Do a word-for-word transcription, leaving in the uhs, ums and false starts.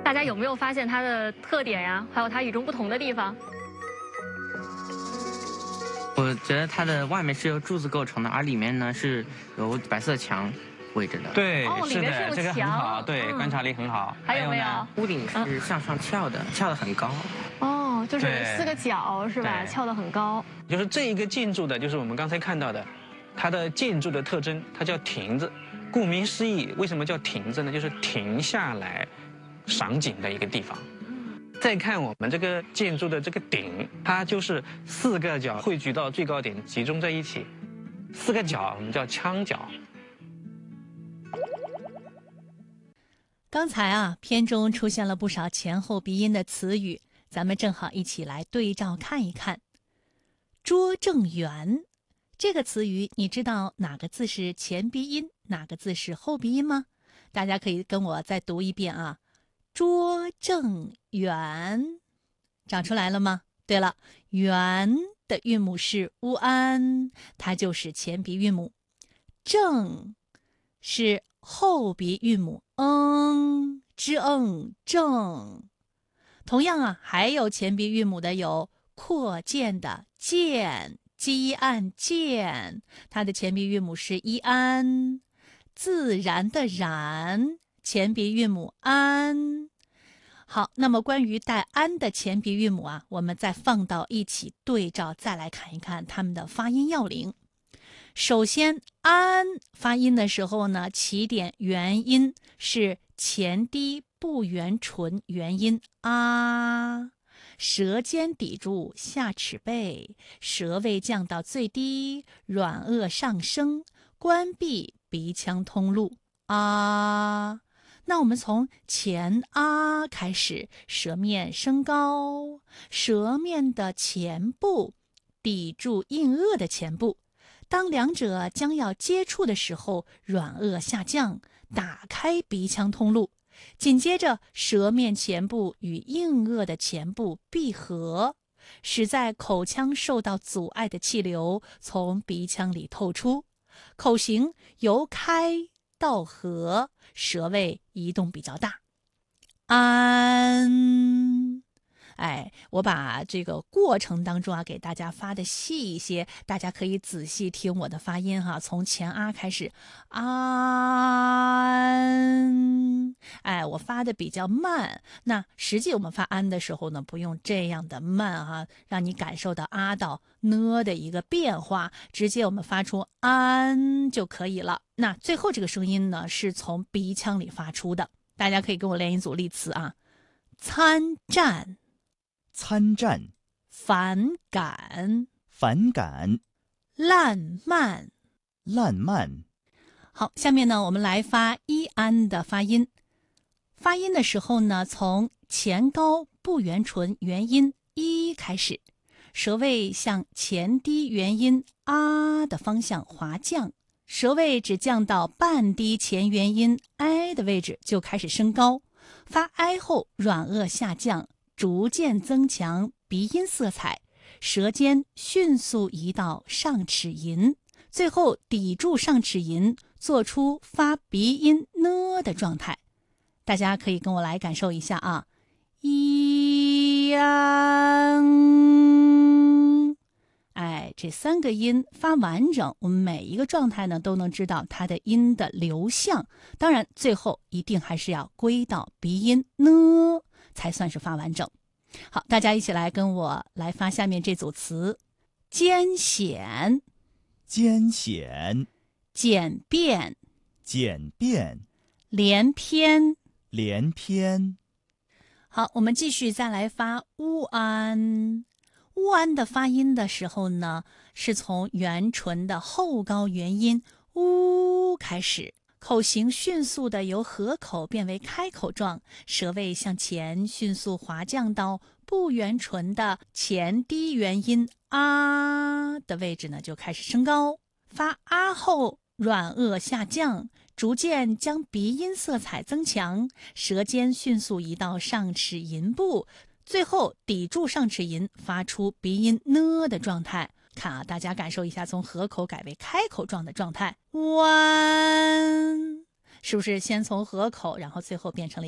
大家有没有发现它的特点呀？还有它与众不同的地方？ 我觉得它的外面是由柱子构成的，而里面呢是由白色墙围着的。 对， 哦，里是面是有的，这个很墙好，对， 嗯观察力很好。 还有没有呢？ 屋顶是向上翘的，翘得很高。 哦，就是对四个角是吧？ 对翘得很高。 就是这一个建筑的，就是我们刚才看到的，它的建筑的特征，它叫亭子。顾名思义，为什么叫亭子呢？就是停下来赏景的一个地方。再看我们这个建筑的这个顶，它就是四个角汇聚到最高点，集中在一起。四个角我们叫腔角。 刚才啊，片中出现了不少前后鼻音的词语，咱们正好一起来对照看一看。拙政园这个词语，你知道哪个字是前鼻音，哪个字是后鼻音吗？大家可以跟我再读一遍啊。拙政园，长出来了吗？对了，园的韵母是乌安，它就是前鼻韵母。政是后鼻韵母嗯，之嗯正。同样啊，还有前鼻韵母的有扩建的建，积案建，它的前鼻韵母是一安。自然的然，前鼻韵母安。好，那么关于带安的前鼻韵母啊，我们再放到一起对照，再来看一看它们的发音要领。首先，安发音的时候呢，起点元音是前低不圆唇元音啊，舌尖抵住下齿背，舌位降到最低，软腭上升，关闭鼻腔通路啊。那我们从前啊开始，舌面升高，舌面的前部抵住硬腭的前部，当两者将要接触的时候，软腭下降，打开鼻腔通路，紧接着舌面前部与硬腭的前部闭合，使在口腔受到阻碍的气流从鼻腔里透出，口型由开到合，舌位移动比较大。安，哎，我把这个过程当中啊，给大家发的细一些，大家可以仔细听我的发音哈，从前啊开始，安，哎，我发的比较慢。那实际我们发安的时候呢，不用这样的慢哈，让你感受到啊到呢的一个变化，直接我们发出安就可以了。那最后这个声音呢，是从鼻腔里发出的，大家可以跟我练一组例词啊，参战。 参战、 反感、 反感、 烂漫、 烂漫。 好，下面呢，我们来发一安的发音。发音的时候呢，从前高不圆唇元音一开始，舌位向前低元音啊的方向滑降，舌位只降到半低前元音 i 的位置就开始升高，发 i 后软腭下降，逐渐增强鼻音色彩，舌尖迅速移到上齿龈，最后抵住上齿龈，做出发鼻音呢的状态。大家可以跟我来感受一下啊，一安，哎，这三个音发完整，我们每一个状态呢都能知道它的音的流向。当然，最后一定还是要归到鼻音呢，才算是发完整。好，大家一起来跟我来发下面这组词：艰险、 艰险、 简便、 简便、 连篇、 连篇。 好，我们继续再来发乌安。乌安的发音的时候呢，是从元唇的后高元音乌开始，口型迅速的由合口变为开口状，舌位向前迅速滑降到不圆唇的前低元音啊的位置呢，就开始升高。发啊后，软腭下降，逐渐将鼻音色彩增强，舌尖迅速移到上齿龈部，最后抵住上齿龈，发出鼻音呢的状态。看啊，大家感受一下，从合口改为开口状的状态。弯，是不是先从合口，然后最后变成了